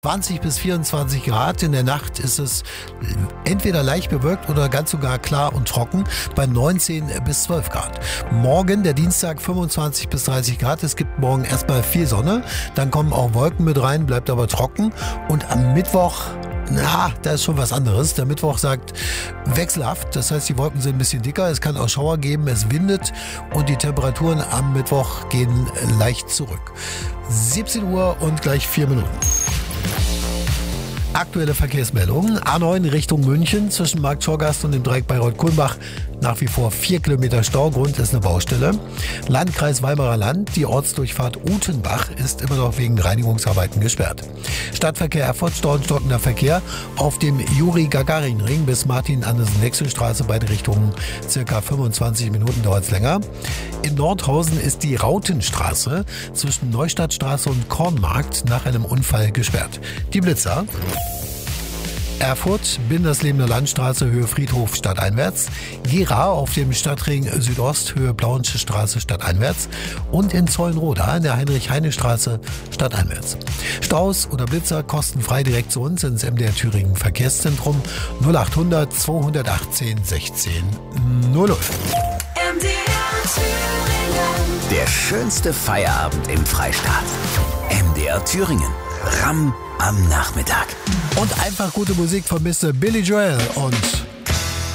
20 bis 24 Grad. In der Nacht ist es entweder leicht bewölkt oder ganz sogar klar und trocken bei 19 bis 12 Grad. Morgen, der Dienstag, 25 bis 30 Grad. Es gibt morgen erstmal viel Sonne. Dann kommen auch Wolken mit rein, bleibt aber trocken. Und am Mittwoch, da ist schon was anderes. Der Mittwoch sagt wechselhaft. Das heißt, die Wolken sind ein bisschen dicker. Es kann auch Schauer geben. Es windet und die Temperaturen am Mittwoch gehen leicht zurück. 17 Uhr und gleich 4 Minuten. Aktuelle Verkehrsmeldungen. A9 Richtung München zwischen Markt Schorgast und dem Dreieck Bayreuth-Kulmbach. Nach wie vor 4 Kilometer Stau. Grund ist eine Baustelle. Landkreis Weimarer Land. Die Ortsdurchfahrt Utenbach ist immer noch wegen Reinigungsarbeiten gesperrt. Stadtverkehr Erfurt, Stau und stockender Verkehr auf dem Juri-Gagarin-Ring bis Martin-Andersen-Wechselstraße. Beide Richtungen circa 25 Minuten dauert es länger. In Nordhausen ist die Rautenstraße zwischen Neustadtstraße und Kornmarkt nach einem Unfall gesperrt. Die Blitzer. Erfurt, Binderslebender Landstraße, Höhe Friedhof, stadteinwärts. Gera auf dem Stadtring Südost, Höhe Plauensche Straße, stadteinwärts. Und in Zollenroda in der Heinrich-Heine-Straße, stadteinwärts. Staus oder Blitzer kostenfrei direkt zu uns ins MDR Thüringen Verkehrszentrum 0800 218 16 00. Der schönste Feierabend im Freistaat. MDR Thüringen. Ramm am Nachmittag. Und einfach gute Musik von Mr. Billy Joel und